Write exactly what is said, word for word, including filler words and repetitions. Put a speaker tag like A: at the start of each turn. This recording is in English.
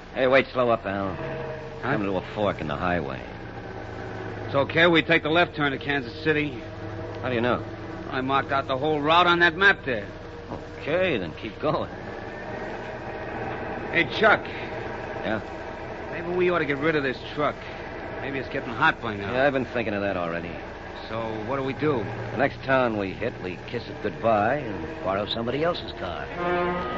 A: Hey, wait, slow up, Al.
B: Huh?
A: Come to a fork in the highway.
B: It's okay. We take the left turn to Kansas City.
A: How do you know?
B: I marked out the whole route on that map there.
A: Okay, then keep going.
B: Hey, Chuck.
A: Yeah?
B: Maybe we ought to get rid of this truck. Maybe it's getting hot by now.
A: Yeah, I've been thinking of that already.
B: So what do we do?
A: The next town we hit, we kiss it goodbye and borrow somebody else's car.